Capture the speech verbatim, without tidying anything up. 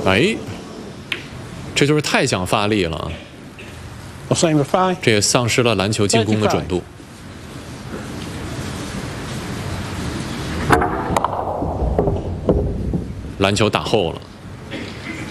哎，这就是太想发力了， Or same with five. 这也丧失了篮球进攻的准度。篮球打后了。